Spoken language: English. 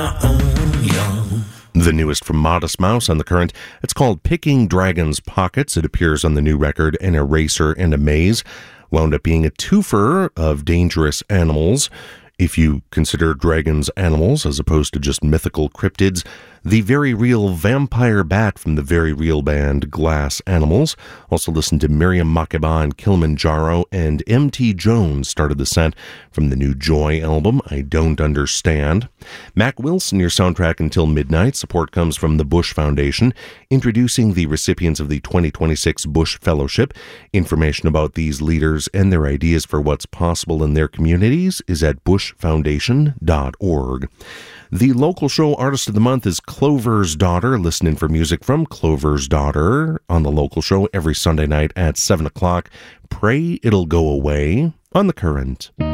The newest from Modest Mouse on The Current. It's called Picking Dragon's Pockets. It appears on the new record, An Eraser and a Maze. Wound up being a twofer of dangerous animals. If you consider dragons animals as opposed to just mythical cryptids, the very real vampire bat from the very real band Glass Animals. Also listened to Miriam Makeba and Kilimanjaro, and M.T. Jones started the set from the new Joy album, I Don't Understand. Mac Wilson, your soundtrack until midnight. Support comes from the Bush Foundation, introducing the recipients of the 2026 Bush Fellowship. Information about these leaders and their ideas for what's possible in their communities is at bushfoundation.org. The local show Artist of the Month is Clover's Daughter. Listen in for music from Clover's Daughter on the local show every Sunday night at 7 o'clock. Pray It'll Go Away on The Current.